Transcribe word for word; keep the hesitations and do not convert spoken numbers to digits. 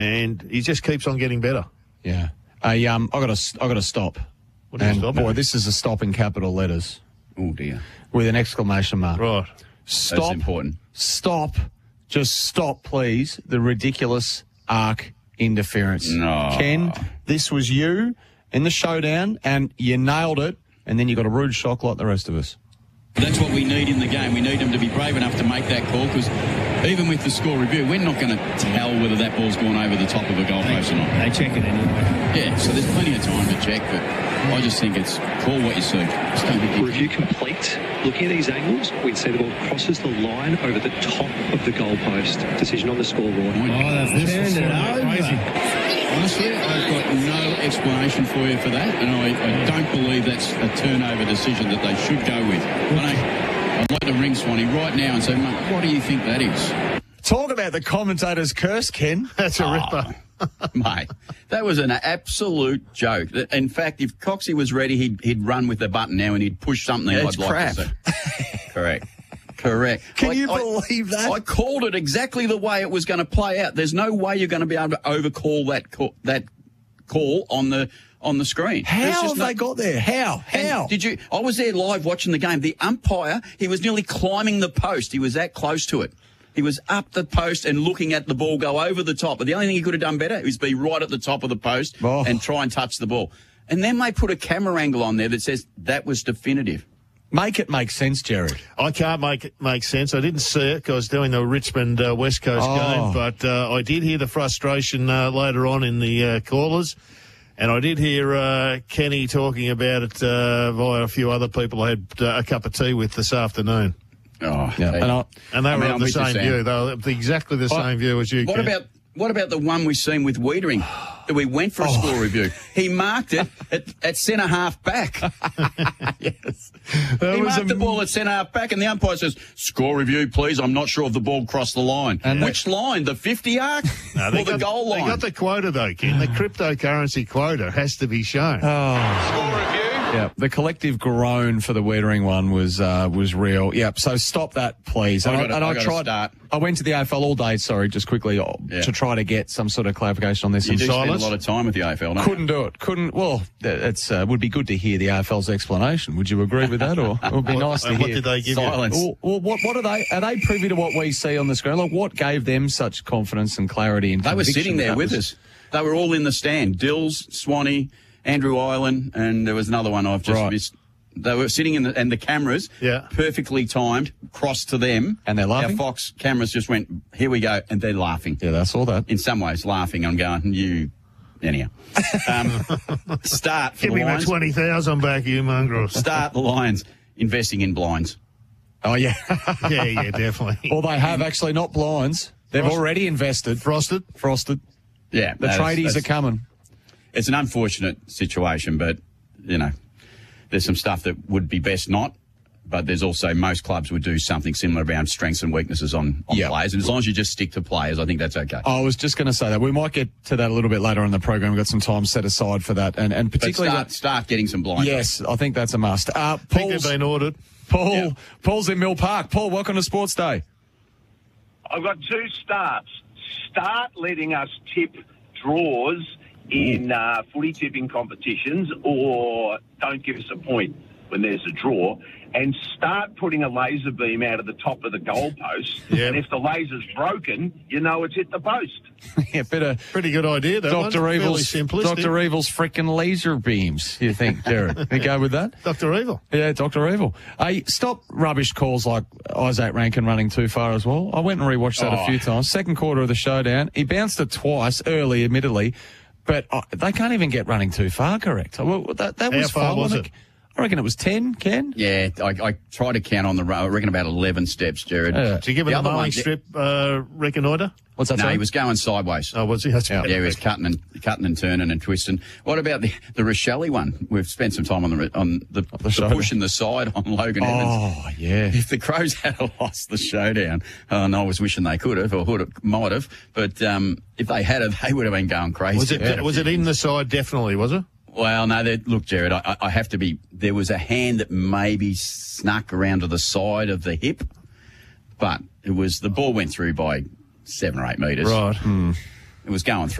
and he just keeps on getting better. Yeah. I, um, I got to I got to stop. What do you and stop boy, at? this is a stop in capital letters. Oh, dear. With an exclamation mark. Right. Stop. That's important. Stop. Just stop, please, the ridiculous arc interference. No. Ken, this was you in the showdown, and you nailed it, and then you got a rude shock like the rest of us. That's what we need in the game. We need them to be brave enough to make that call, because even with the score review, we're not going to tell whether that ball's gone over the top of a goalpost or not. They check it anyway. Yeah, so there's plenty of time to check, but I just think it's call what you see. Just don't be different. Review complete. Looking at these angles, we'd see the ball crosses the line over the top of the goalpost. Decision on the scoreboard. Oh, they've turned it over. Honestly, I've got no explanation for you for that, and I, I don't believe that's a turnover decision that they should go with. I don't, I'd like to ring Swanee right now and say, mate, what do you think that is? Talk about the commentator's curse, Ken. That's a ripper. Mate, that was an absolute joke. In fact, if Coxie was ready, he'd, he'd run with the button now and he'd push something. It's I'd crap. like to see. Correct. Correct. Can I- you I- believe that? I called it exactly the way it was going to play out. There's no way you're going to be able to overcall that call, that call on the on the screen. There's How just have no- they got there? How? And How? did you? I was there live watching the game. The umpire, he was nearly climbing the post. He was that close to it. He was up the post and looking at the ball go over the top. But the only thing he could have done better was be right at the top of the post Oh. and try and touch the ball. And then they put a camera angle on there that says that was definitive. Make it make sense, Jared. I can't make it make sense. I didn't see it because I was doing the Richmond uh, West Coast Oh. game, but uh, I did hear the frustration uh, later on in the uh, callers, and I did hear uh, Kenny talking about it uh, via a few other people I had uh, a cup of tea with this afternoon. Oh, Yeah. hey. And I, And they I were mean, of I'm the with you, same Sam. view. They were exactly the same view as you, What Ken. about what about the one we seen with Wiedering that we went for a Oh. score review? He marked it at, at centre half back. yes. He was marked a- the ball at centre half back, and the umpire says, "Score review, please. I'm not sure if the ball crossed the line." And which line? The fifty arc No, or they the got, goal They line? got the quota, though, Ken. The cryptocurrency quota has to be shown. Yeah, the collective groan for the Wiedering one was uh, was real. Yeah, so stop that, please. I And gotta- and I gotta tried. start. I went to the A F L all day. Sorry, just quickly uh, Yeah. to try to get some sort of clarification on this. you in do spend a silence. lot of time with the A F L, don't Couldn't do it. Couldn't. Well, it's uh, would be good to hear the A F L's explanation. Would you agree with that, or it would be nice to And hear? what did they give you? Silence. Well, well, what what are they? Are they privy to what we see on the screen? Like, what gave them such confidence and clarity? And They were conviction sitting there that with was- us. They were all in the stand. Dills, Swanee, Andrew Ireland, and there was another one I've just Right. missed. They were sitting in the, and the cameras, Yeah. perfectly timed, crossed to them. And they're laughing? Our Fox cameras just went, here we go, and they're laughing. Yeah, I saw that. In some ways, laughing. I'm going, you, anyhow. Um, start for Give the me my Lions. twenty thousand back, you mongrels. Start the Lions investing in blinds. Oh yeah. Yeah, yeah, definitely. Or they have actually not blinds. They've Frost- already invested. Frosted? Frosted. Yeah. The that's- tradies that's- are coming. It's an unfortunate situation, but, you know, there's some stuff that would be best not. But there's also most clubs would do something similar around strengths and weaknesses on, on Yeah. players. And as long as you just stick to players, I think that's okay. I was just going to say that. We might get to that a little bit later in the program. We've got some time set aside for that. And, and But particularly... start, start getting some blinds. yes, I think that's a must. Uh, I think Paul's, they've been ordered. Paul, Yeah. Paul's in Mill Park. Paul, welcome to Sports Day. I've got two starts. Start letting us tip draws in uh, footy tipping competitions, or don't give us a point when there's a draw, and start putting a laser beam out of the top of the goalpost. Yeah. And if the laser's broken, you know it's hit the post. yeah, bit of Pretty good idea, that Doctor one. Evil's, Fairly simplistic. Doctor Evil's freaking laser beams, you think, Jared? You go with that? Doctor Evil. Yeah, Doctor Evil. Hey, stop rubbish calls like Isaac Rankin running too far as well. I went and rewatched that Oh. a few times. Second quarter of the showdown. He bounced it twice early, admittedly, but uh, they can't even get running too far correct. Well, that, that How was far fine. was I it? think- I reckon it was ten, Ken? Yeah, I, I try to count on the row. I reckon about eleven steps, Jared. Yeah. Did you give him The a other mowing one- strip uh, reconnoiter? What's that? No, sorry? he was going sideways. Oh, was he? That's Yeah. Yeah, he was cutting and cutting and turning and twisting. What about the the Rochelle one? We've spent some time on the on the, the, shoulder. push in the side on Logan Evans. Oh, yeah. If the Crows had lost the showdown, oh, and I was wishing they could have or would have, might have, but um, if they had have, they would have been going crazy. Was it, was it in the side? Definitely, was it? Well, no, they- look, Jared, I, I have to be. There was a hand that maybe snuck around to the side of the hip, but it was the ball went through by seven or eight metres. Right. It was going through.